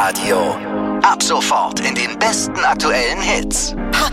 Hitradio. Ab sofort in den besten aktuellen Hits.